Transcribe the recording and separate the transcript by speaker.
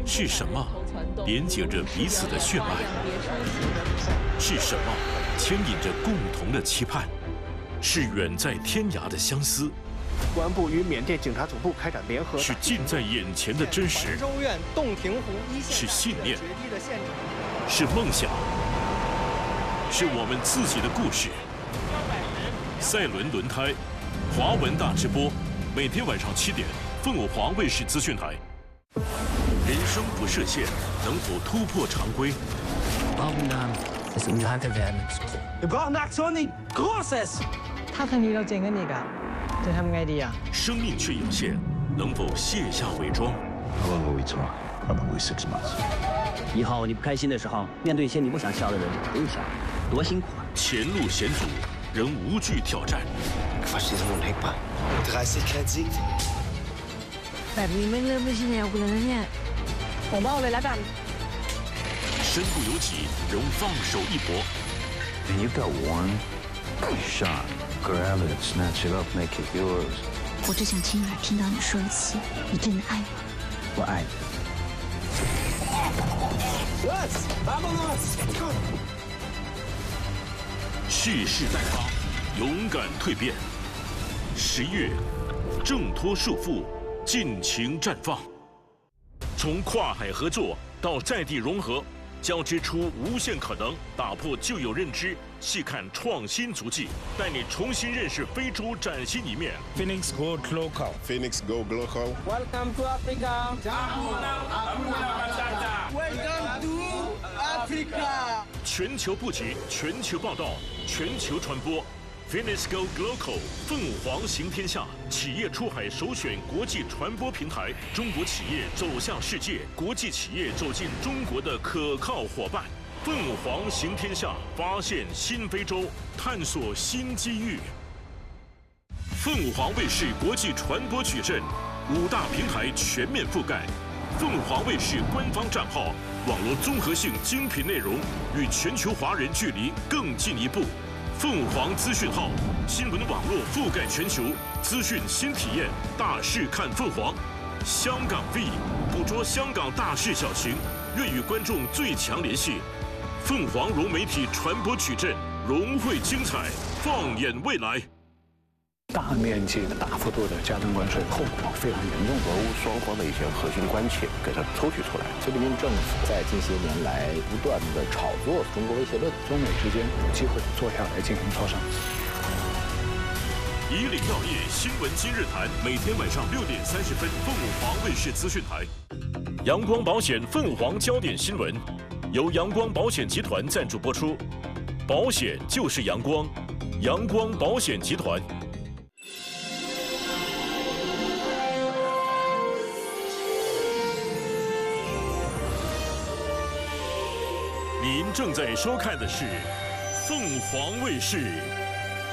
Speaker 1: 是什么连接着彼此的血脉？是什么牵引着共同的期盼？是远在天涯的相思。
Speaker 2: 公安部与缅甸警察总部开展联合。
Speaker 1: 是近在眼前的真实。
Speaker 3: 州院洞庭湖一线。
Speaker 1: 是信念。是梦想。是我们自己的故事。赛伦轮胎，华文大直播，每天晚上7点，凤凰华卫视资讯台。人生不设限，能否突破常规？
Speaker 4: 他肯定要整个你噶，这ทำไงดี啊？
Speaker 1: 生命却有限，能否卸下伪装？
Speaker 5: Probably 6 months.
Speaker 6: 以后你不开心的时候，面对一些你不想笑的人，不用笑，多辛苦啊！
Speaker 1: 前路险阻，仍无惧挑战。
Speaker 7: แบบนี้ไม่เริ่มไม่ใช่แนวกูแล้วนะเนี่ยผมเอาเลยแล้วกัน
Speaker 1: 身不由己，仍放手一搏。
Speaker 5: And you've got one shot. Grab it, snatch it up, make it yours.
Speaker 8: 我只想亲耳听到你说一次，你真的爱我。
Speaker 5: 我爱你。
Speaker 1: 蓄势待发，勇敢蜕变。11月，挣脱束缚，尽情绽放。从跨海合作到在地融合。 交织出无限可能，打破旧有认知，细看创新足迹，带你重新認識非洲嶄新一面。
Speaker 9: Phoenix Go Global.
Speaker 10: Phoenix Go Global.
Speaker 11: Welcome to Africa.
Speaker 12: Welcome to Africa.
Speaker 1: 全球布局，全球报道，全球传播。Phoenix Go Global 凤凰行天下，企业出海首选国际传播平台，中国企业走向世界，国际企业走进中国的可靠伙伴。凤凰行天下，发现新非洲，探索新机遇。凤凰卫视国际传播矩阵，5大平台全面覆盖。凤凰卫视官方账号，网络综合性精品内容，与全球华人距离更进一步。 凤凰资讯号，新闻网络覆盖全球，资讯新体验，大事看凤凰。香港 V 捕捉香港大事小情，愿与观众最强联系。凤凰融媒体传播矩阵，融汇精彩，放眼未来。
Speaker 2: 大面积的、大幅度的加征关税，后果非常严重。
Speaker 13: 俄乌双方的一些核心关切给它抽取出来。
Speaker 14: 习近平政府在近些年来不断的炒作中国威胁论，
Speaker 2: 中美之间有机会坐下来进行磋商。
Speaker 1: 以岭药业新闻今日谈，每天晚上6点30分，凤凰卫视资讯台。阳光保险凤凰焦点新闻，由阳光保险集团赞助播出。保险就是阳光，阳光保险集团。 您正在收看的是凤凰卫视